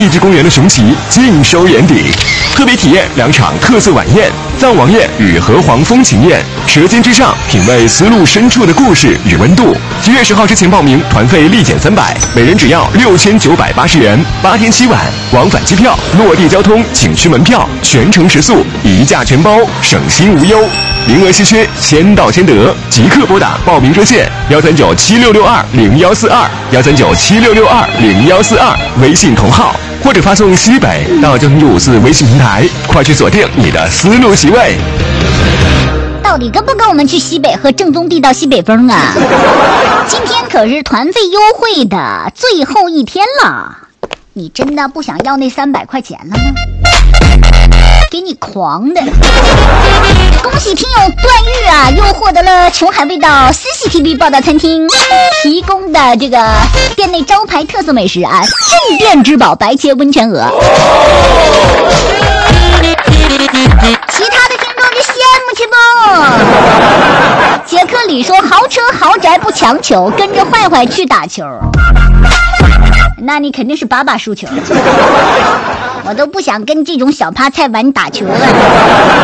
荔枝公园的雄奇尽收眼底，特别体验2场特色晚宴：藏王宴与河皇风情宴。舌尖之上，品味丝路深处的故事与温度。7月10号之前报名，团费立减300，每人只要6980元，8天7晚，往返机票、落地交通、景区门票、全程食宿一价全包，省心无忧。名额稀缺，先到先得，即刻拨打报名热线13976620142，13976620142，微信同号，或者发送西北到交通154微信平台，快去锁定你的丝路席位。 到底跟不跟我们去西北喝正宗地道西北风啊？今天可是团费优惠的最后一天了，你真的不想要那300块钱了吗？给你狂的！恭喜听友段誉啊，又获得了琼海味道 CCTV 报道餐厅提供的这个店内招牌特色美食啊，镇店之宝白切温泉鹅。其他的听众就羡慕去不？杰克里说豪车豪宅不强求，跟着坏坏去打球，那你肯定是把输球。我都不想跟这种小趴菜玩打球了。